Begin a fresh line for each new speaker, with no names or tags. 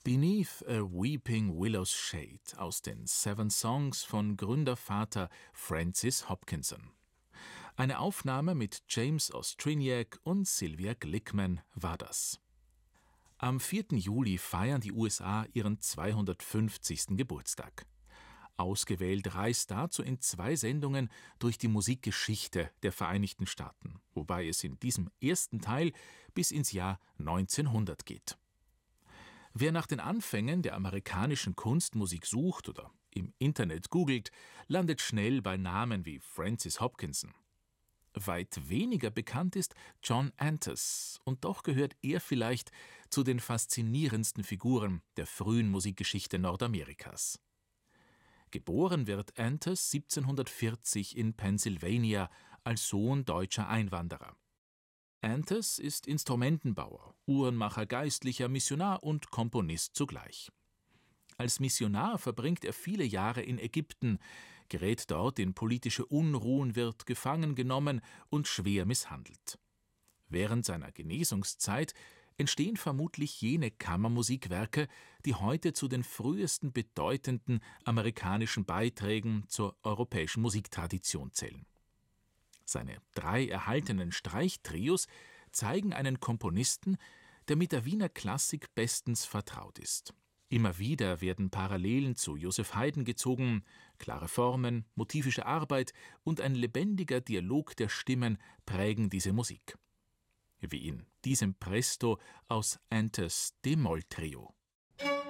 Beneath a Weeping Willow's Shade aus den Seven Songs von Gründervater Francis Hopkinson. Eine Aufnahme mit James Ostriniak und Sylvia Glickman war das. Am 4. Juli feiern die USA ihren 250. Geburtstag. Ausgewählt reist dazu in 2 Sendungen durch die Musikgeschichte der Vereinigten Staaten, wobei es in diesem ersten Teil bis ins Jahr 1900 geht. Wer nach den Anfängen der amerikanischen Kunstmusik sucht oder im Internet googelt, landet schnell bei Namen wie Francis Hopkinson. Weit weniger bekannt ist John Antes, und doch gehört er vielleicht zu den faszinierendsten Figuren der frühen Musikgeschichte Nordamerikas. Geboren wird Antes 1740 in Pennsylvania als Sohn deutscher Einwanderer. Antes ist Instrumentenbauer, Uhrenmacher, Geistlicher, Missionar und Komponist zugleich. Als Missionar verbringt er viele Jahre in Ägypten, gerät dort in politische Unruhen, wird gefangen genommen und schwer misshandelt. Während seiner Genesungszeit entstehen vermutlich jene Kammermusikwerke, die heute zu den frühesten bedeutenden amerikanischen Beiträgen zur europäischen Musiktradition zählen. Seine 3 erhaltenen Streichtrios zeigen einen Komponisten, der mit der Wiener Klassik bestens vertraut ist. Immer wieder werden Parallelen zu Joseph Haydn gezogen, klare Formen, motivische Arbeit und ein lebendiger Dialog der Stimmen prägen diese Musik. Wie in diesem Presto aus Antes' D-Moll-Trio.